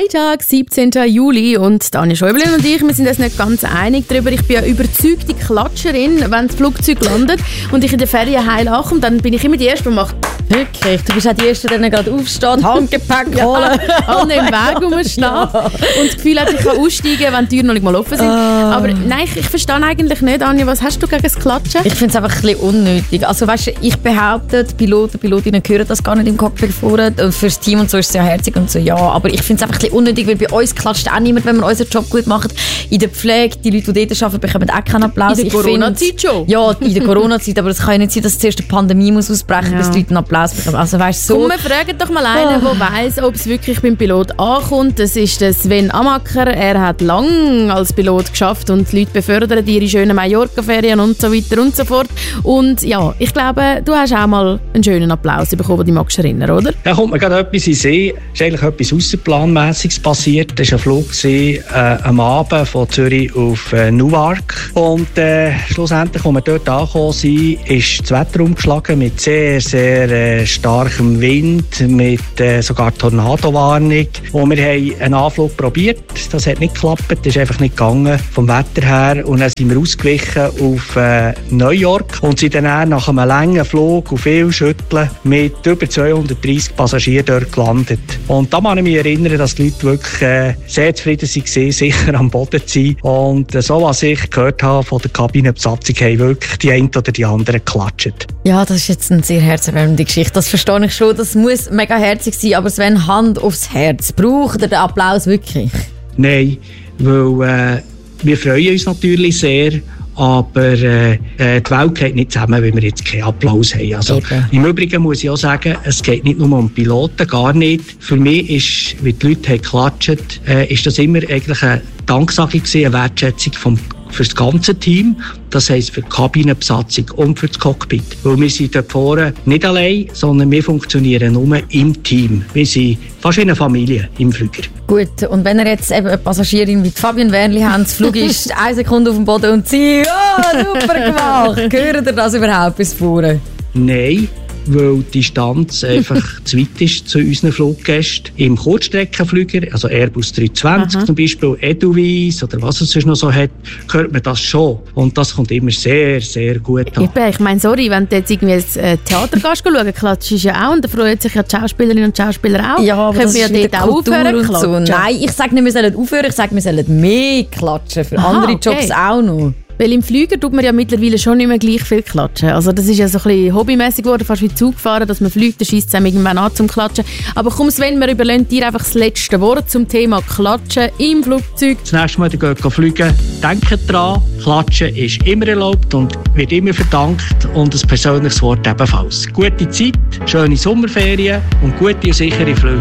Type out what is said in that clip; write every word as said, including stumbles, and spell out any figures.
Freitag, siebzehnten Juli und Dani Schäuble und ich, wir sind uns nicht ganz einig darüber. Ich bin ja überzeugte Klatscherin, wenn das Flugzeug landet und ich in der Ferien heil ankomme, dann bin ich immer die Erste, die macht wirklich, du bist auch die Erste, die gerade aufsteht, Handgepäck holen. Ja, alle im Weg rumstehen ja. Und das Gefühl hat, ich kann aussteigen, wenn die Türen noch nicht mal offen sind. Ah. Aber nein, ich, ich verstehe eigentlich nicht, Anja, was hast du gegen das Klatschen? Ich finde es einfach ein bisschen unnötig. Also weißt du, ich behaupte, die Piloten, Pilotinnen hören das gar nicht im Cockpit vorne. Fürs Team und so ist es ja herzig und so, ja. Aber ich finde es einfach ein bisschen unnötig, weil bei uns klatscht auch niemand, wenn wir unseren Job gut machen. In der Pflege, die Leute, die dort arbeiten, bekommen auch keinen Applaus. In der Corona-Zeit schon? Ja, in der Corona-Zeit, aber es kann ja nicht sein, dass zuerst eine Pandemie muss ausbrechen, ja. bis die Leute einen Applaus bekommen. Also, weißt, so. Komm, wir fragen doch mal einen, der weiss, ob es wirklich beim Pilot ankommt. Das ist der Sven Amacker. Er hat lange als Pilot geschafft und die Leute befördern ihre schönen Mallorca-Ferien und so weiter und so fort. Und ja, ich glaube, du hast auch mal einen schönen Applaus bekommen, den du magst erinnern, oder? Da kommt mir gerade etwas in den Sinn. Es ist eigentlich etwas Ausserplanmässiges passiert. Das war ein Flug gewesen, äh, am Abend von Zürich auf äh, Newark. Und äh, schlussendlich, als wir dort angekommen sind, ist das Wetter umgeschlagen mit sehr, sehr äh, starkem Wind, mit äh, sogar Tornadowarnung. Und wir haben einen Anflug probiert. Das hat nicht geklappt. Das ist einfach nicht gegangen vom Wetter her. Und dann sind wir ausgewichen auf äh, New York und sind dann nach einem langen Flug und viel Schütteln mit über zweihundertdreissig Passagieren dort gelandet. Und da kann ich mich erinnern, dass die Leute wirklich äh, sehr zufrieden waren, sicher am Boden zu sein. Und äh, so, was ich gehört habe von der Kabinenbesatzung, haben wirklich die einen oder die anderen geklatscht. Ja, das ist jetzt eine sehr herzerwärmende Geschichte. Das verstehe ich schon. Das muss mega herzig sein. Aber Sven, Hand aufs Herz. Braucht ihr den Applaus wirklich? Nein, weil äh, wir freuen uns natürlich sehr. Aber äh, die Welt geht nicht zusammen, wenn wir jetzt keinen Applaus haben. Also, im Übrigen muss ich auch sagen, es geht nicht nur um Piloten, gar nicht. Für mich ist, wie die Leute haben geklatscht, äh, ist das immer eigentlich eine Danksagung gewesen, eine Wertschätzung vom, für das ganze Team. Das heisst für die Kabinenbesatzung und für das Cockpit. Weil wir sind dort vorne nicht allein, sondern wir funktionieren nur im Team. Wir sind fast wie eine Familie im Flüger. Gut, und wenn ihr jetzt eben eine Passagierin wie Fabian Wernli habt, das Flug ist eine Sekunde auf dem Boden und sie, oh, super gemacht. Hört ihr das überhaupt bis vorne? Nein. Weil die Distanz einfach zu weit ist zu unseren Fluggästen. Im Kurzstreckenflüger, also Airbus dreihundertzwanzig Aha. zum Beispiel, Edelweiss oder was es sonst noch so hat, hört man das schon. Und das kommt immer sehr, sehr gut an. Ich meine, sorry, wenn du jetzt irgendwie ins Theater gehst, schauen, klatschst du ja auch und da freuen sich ja die Schauspielerinnen und Schauspieler auch. Ja, aber können das wir ist ja dort auch aufhören und so. Nein, ich sage nicht, wir sollen aufhören, ich sage, wir sollen mehr klatschen, für Aha, andere Jobs okay. auch noch. Weil im Flüger tut man ja mittlerweile schon nicht mehr gleich viel klatschen. Also das ist ja so ein bisschen hobbymäßig geworden, fast wie Zug fahren, dass man fliegt, dann scheisst es einem irgendwann an zum Klatschen. Aber komm Sven, wir überlassen dir einfach das letzte Wort zum Thema Klatschen im Flugzeug. Das nächste Mal, wenn ihr fliegen, denkt dran, Klatschen ist immer erlaubt und wird immer verdankt und ein persönliches Wort ebenfalls. Gute Zeit, schöne Sommerferien und gute und sichere Flüge.